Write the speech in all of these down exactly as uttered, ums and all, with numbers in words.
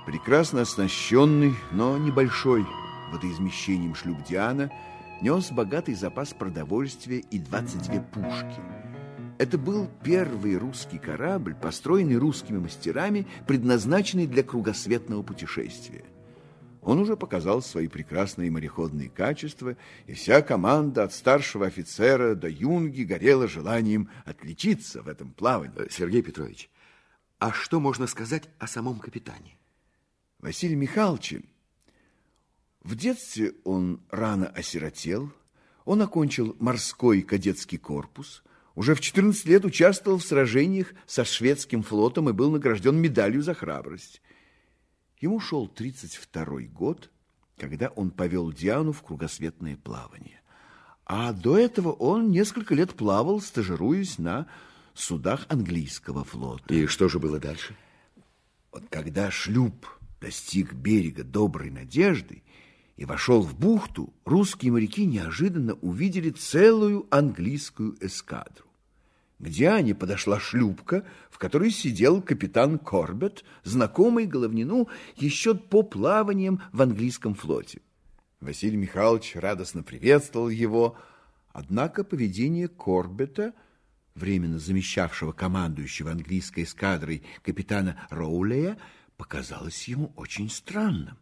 Прекрасно оснащенный, но небольшой водоизмещением шлюп «Диана» нес богатый запас продовольствия и двадцать две пушки. Это был первый русский корабль, построенный русскими мастерами, предназначенный для кругосветного путешествия. Он уже показал свои прекрасные мореходные качества, и вся команда от старшего офицера до юнги горела желанием отличиться в этом плавании. Сергей Петрович, а что можно сказать о самом капитане? Василий Михайлович, в детстве он рано осиротел, он окончил морской кадетский корпус, уже в четырнадцать лет участвовал в сражениях со шведским флотом и был награжден медалью за храбрость. Ему шел тридцать второй год, когда он повел Диану в кругосветное плавание. А до этого он несколько лет плавал, стажируясь на судах английского флота. И что же было дальше? Вот когда шлюп достиг берега Доброй Надежды и вошел в бухту, русские моряки неожиданно увидели целую английскую эскадру. К Диане подошла шлюпка, в которой сидел капитан Корбет, знакомый Головнину еще по плаваниям в английском флоте. Василий Михайлович радостно приветствовал его, однако поведение Корбета, временно замещавшего командующего английской эскадрой капитана Роулея, показалось ему очень странным.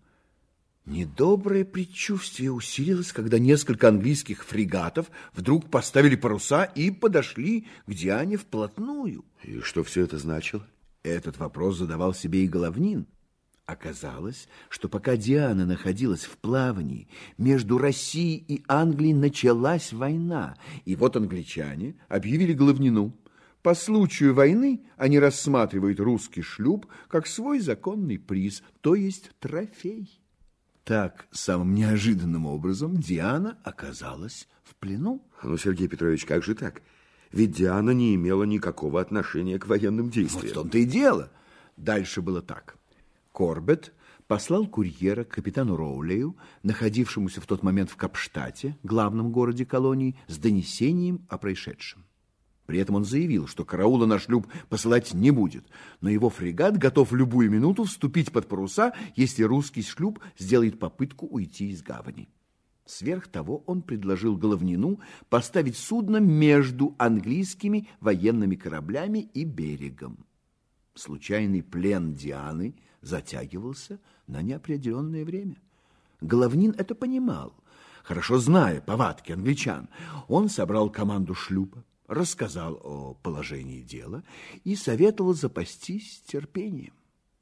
Недоброе предчувствие усилилось, когда несколько английских фрегатов вдруг поставили паруса и подошли к Диане вплотную. И что все это значило? Этот вопрос задавал себе и Головнин. Оказалось, что пока Диана находилась в плавании, между Россией и Англией началась война. И вот англичане объявили Головнину: по случаю войны они рассматривают русский шлюп как свой законный приз, то есть трофей. Так, самым неожиданным образом Диана оказалась в плену. Ну, Сергей Петрович, как же так? Ведь Диана не имела никакого отношения к военным действиям. Вот в том-то и дело. Дальше было так. Корбет послал курьера к капитану Роулею, находившемуся в тот момент в Капштадте, главном городе колонии, с донесением о происшедшем. При этом он заявил, что караула на шлюп посылать не будет, но его фрегат готов в любую минуту вступить под паруса, если русский шлюп сделает попытку уйти из гавани. Сверх того он предложил Головнину поставить судно между английскими военными кораблями и берегом. Случайный плен Дианы затягивался на неопределенное время. Головнин это понимал, хорошо зная повадки англичан. Он собрал команду шлюпа, рассказал о положении дела и советовал запастись терпением.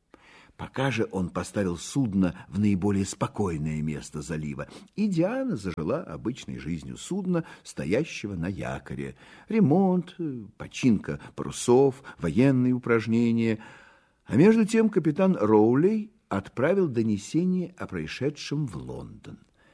Пока же он поставил судно в наиболее спокойное место залива, и Диана зажила обычной жизнью судна, стоящего на якоре. Ремонт, починка парусов, военные упражнения. А между тем капитан Роулей отправил донесение о происшедшем в Лондон.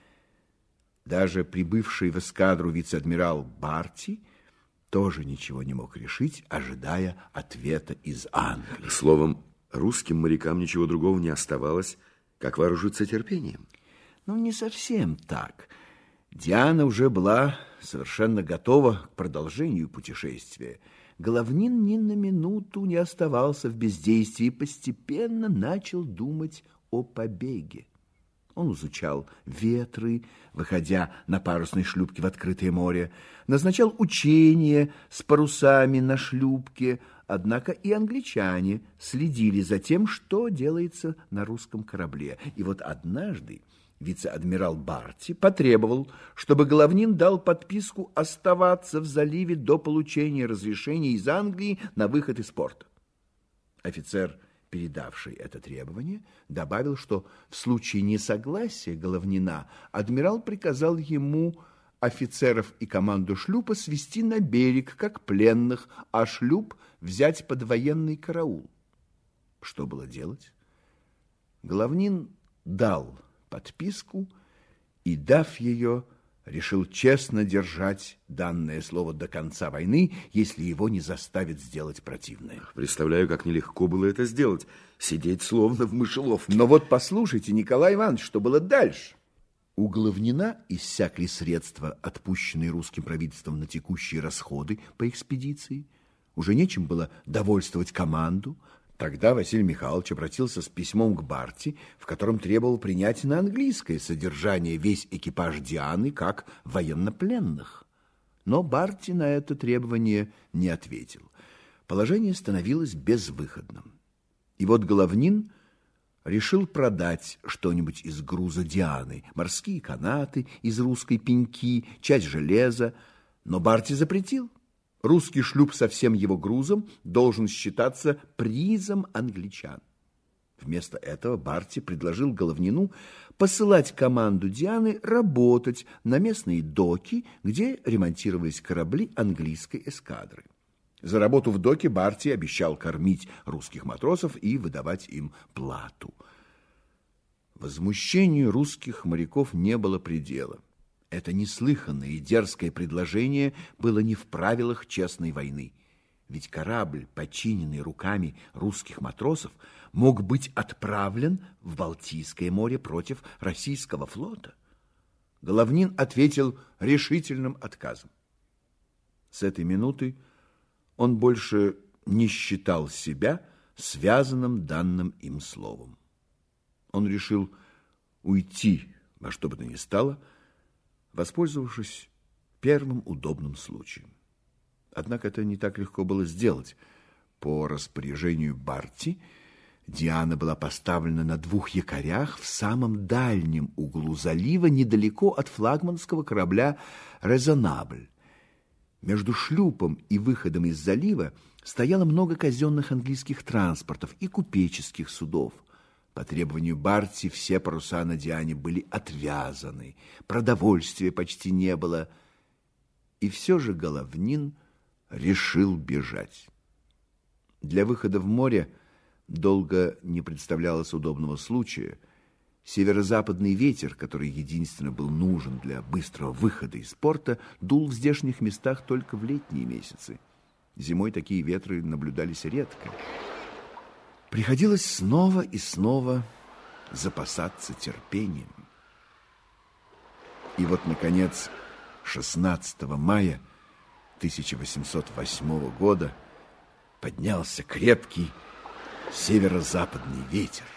Даже прибывший в эскадру вице-адмирал Барти тоже ничего не мог решить, ожидая ответа из Англии. Словом, русским морякам ничего другого не оставалось, как вооружиться терпением. Ну, не совсем так. Диана уже была совершенно готова к продолжению путешествия. Головнин ни на минуту не оставался в бездействии и постепенно начал думать о побеге. Он изучал ветры, выходя на парусной шлюпке в открытое море, назначал учения с парусами на шлюпке, однако и англичане следили за тем, что делается на русском корабле. И вот однажды вице-адмирал Барти потребовал, чтобы Головнин дал подписку оставаться в заливе до получения разрешения из Англии на выход из порта. Офицер, передавший это требование, добавил, что в случае несогласия Головнина адмирал приказал ему офицеров и команду шлюпа свести на берег как пленных, а шлюп взять под военный караул. Что было делать? Головнин дал подписку и, дав ее, решил честно держать данное слово до конца войны, если его не заставит сделать противное. Представляю, как нелегко было это сделать, сидеть словно в мышеловке. Но вот послушайте, Николай Иванович, что было дальше. У Головнина иссякли средства, отпущенные русским правительством на текущие расходы по экспедиции. Уже нечем было довольствовать команду. Тогда Василий Михайлович обратился с письмом к Барти, в котором требовал принять на английское содержание весь экипаж Дианы как военнопленных. Но Барти на это требование не ответил. Положение становилось безвыходным. И вот Головнин решил продать что-нибудь из груза Дианы, морские канаты из русской пеньки, часть железа, но Барти запретил. Русский шлюп со всем его грузом должен считаться призом англичан. Вместо этого Барти предложил Головнину посылать команду Дианы работать на местные доки, где ремонтировались корабли английской эскадры. За работу в доке Барти обещал кормить русских матросов и выдавать им плату. Возмущению русских моряков не было предела. Это неслыханное и дерзкое предложение было не в правилах честной войны. Ведь корабль, починенный руками русских матросов, мог быть отправлен в Балтийское море против российского флота. Головнин ответил решительным отказом. С этой минуты он больше не считал себя связанным данным им словом. Он решил уйти во что бы то ни стало, воспользовавшись первым удобным случаем. Однако это не так легко было сделать. По распоряжению Барти Диана была поставлена на двух якорях в самом дальнем углу залива, недалеко от флагманского корабля «Резонабль». Между шлюпом и выходом из залива стояло много казенных английских транспортов и купеческих судов. По требованию Барти все паруса на Диане были отвязаны, продовольствия почти не было. И все же Головнин решил бежать. Для выхода в море долго не представлялось удобного случая. Северо-западный ветер, который единственно был нужен для быстрого выхода из порта, дул в здешних местах только в летние месяцы. Зимой такие ветры наблюдались редко. Приходилось снова и снова запасаться терпением. И вот, наконец, шестнадцатого мая тысяча восемьсот восьмого года поднялся крепкий северо-западный ветер.